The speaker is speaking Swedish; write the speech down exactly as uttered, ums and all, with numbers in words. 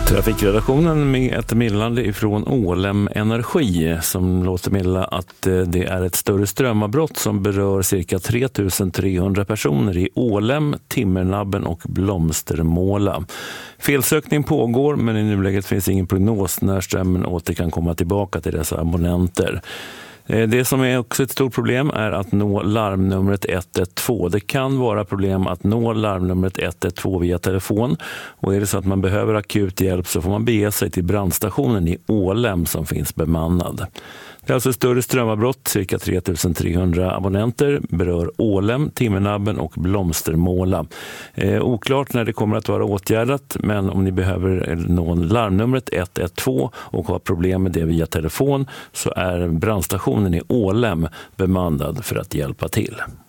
Trafikredaktionen med ett meddelande ifrån Ålem Energi som låter meddela att det är ett större strömavbrott som berör cirka tre tusen trehundra personer i Ålem, Timmernabben och Blomstermåla. Felsökning pågår, men i nuläget finns ingen prognos när strömmen åter kan komma tillbaka till dessa abonnenter. Det som är också ett stort problem är att nå larmnumret ett ett två. Det kan vara problem att nå larmnumret ett ett två via telefon, och är det så att man behöver akut hjälp så får man bege sig till brandstationen i Ålem som finns bemannad. Det är alltså ett större strömavbrott, cirka tre tusen trehundra abonnenter, berör Ålem, Timmernabben och Blomstermåla. Eh, oklart när det kommer att vara åtgärdat, men om ni behöver nå larmnumret ett ett två och har problem med det via telefon så är brandstationen i Ålem bemannad för att hjälpa till.